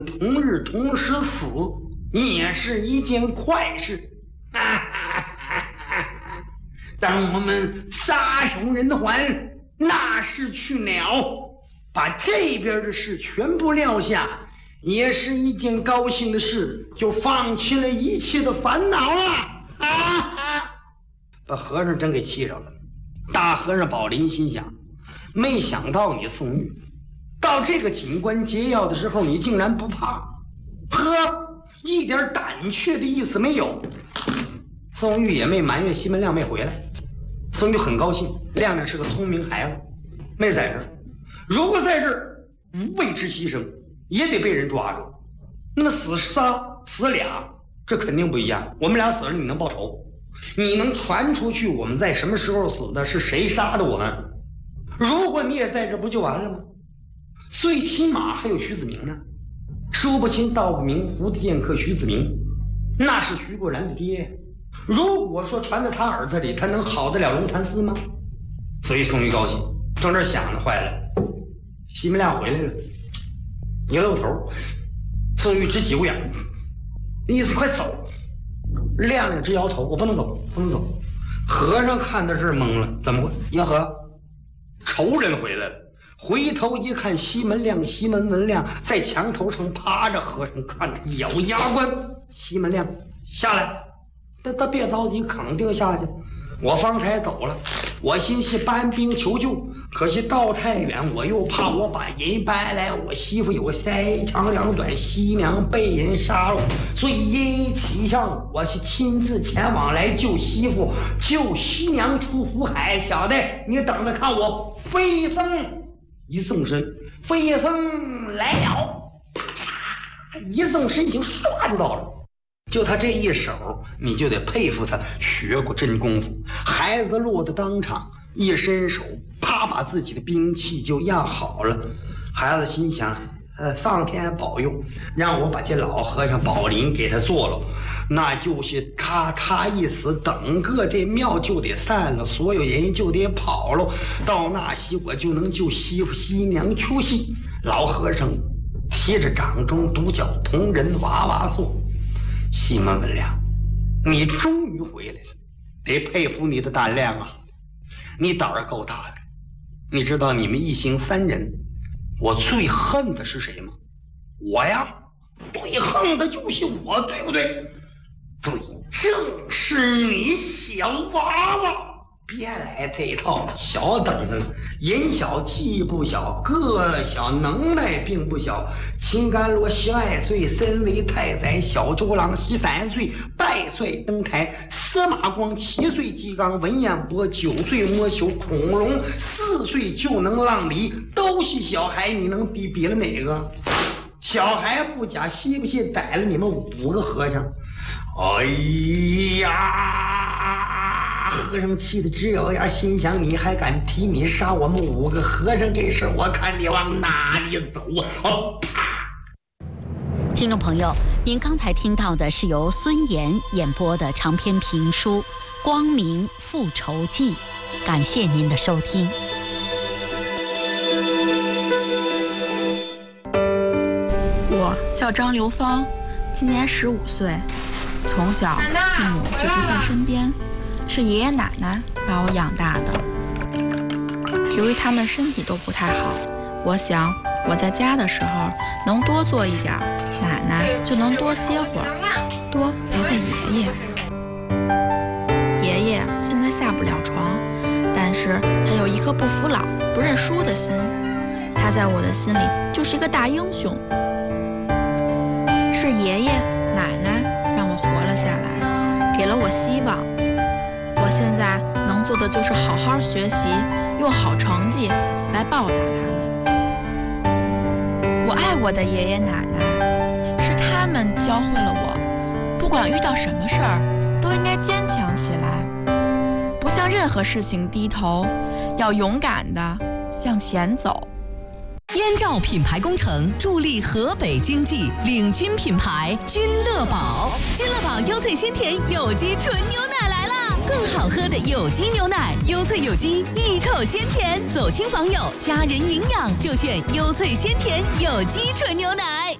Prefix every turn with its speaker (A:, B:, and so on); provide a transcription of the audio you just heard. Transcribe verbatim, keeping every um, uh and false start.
A: 同日同时死也是一件快事。当我们撒手人寰，纳事去了，把这边的事全部撂下，也是一件高兴的事，就放弃了一切的烦恼了。啊！把和尚真给气着了。大和尚宝林心想，没想到你宋玉到这个紧关节要的时候，你竟然不怕，呵，一点胆怯的意思没有。宋玉也没埋怨西门亮没回来，宋玉很高兴，亮亮是个聪明孩子，没在这儿。如果在这儿，为之牺牲也得被人抓住。那么死仨死俩，这肯定不一样。我们俩死了，你能报仇，你能传出去我们在什么时候死的，是谁杀的我们。如果你也在这，不就完了吗？最起码还有徐子明呢，说不清道不明，胡子剑客徐子明，那是徐国然的爹。如果说传在他耳朵里，他能好得了龙潭寺吗？所以宋玉高兴，正这想着，坏了，西门亮回来了。一露头，宋玉直挤过眼，意思快走。亮亮直摇头，我不能走，不能走。和尚看到这儿懵了，怎么回事？呀呵，仇人回来了。回头一看，西门亮，西门文亮在墙头上趴着。和尚看他咬牙关，西门亮下来，他他别着急，肯定下去。我方才走了，我心系搬兵求救，可惜道太远，我又怕我把人搬来，我媳妇有个三长两短，西娘被人杀了，所以因其上我是亲自前往来救媳妇，救西娘出苦海。小的，你等着看我飞僧一纵身，飞僧来了，啪嚓一纵身形唰就到了。就他这一手，你就得佩服他学过真功夫。孩子落得当场，一伸手，啪把自己的兵器就压好了。孩子心想，呃，上天保佑，让我把这老和尚宝林给他做了，那就是他他一死，整个这庙就得散了，所有人就得跑了。到那时我就能救媳妇西娘出戏。老和尚贴着掌中独角铜人哇哇坐。西门文亮，你终于回来了，得佩服你的胆量啊！你胆儿够大的。你知道你们一行三人，我最恨的是谁吗？我呀，最恨的就是我，对不对？对，正是你小娃娃。别来这套了，小等着，人小技不小，个小能耐并不小。秦甘罗十二岁，身为太宰；小周郎十三岁，拜帅登台；司马光七岁纪纲，文彦博九岁摸球，孔融四岁就能浪梨，都是小孩，你能比比了哪个？小孩不假，信不信逮了你们五个和尚？哎呀！和尚气得直咬牙，心想你还敢提你杀我们五个和尚这事儿，我看你往哪里走啊！哦，啪！
B: 听众朋友，您刚才听到的是由孙岩演播的长篇评书《光明复仇记》，感谢您的收听。
C: 我叫张刘芳，今年十五岁，从小父母就不在身边，是爷爷奶奶把我养大的。由于他们身体都不太好，我想我在家的时候能多做一点，奶奶就能多歇会儿，多陪陪爷爷。爷爷现在下不了床，但是他有一颗不服老、不认输的心，他在我的心里就是一个大英雄。是爷爷奶奶让我活了下来，给了我希望。我现在能做的就是好好学习，用好成绩来报答他们。我爱我的爷爷奶奶，是他们教会了我，不管遇到什么事儿，都应该坚强起来，不向任何事情低头，要勇敢地向前走。
D: 燕赵品牌工程助力河北经济，领军品牌君乐宝。君乐宝优萃鲜甜有机纯牛奶来啦！更好喝的有机牛奶，优萃有机，一口鲜甜，走亲访友，家人营养就选优萃鲜甜有机纯牛奶。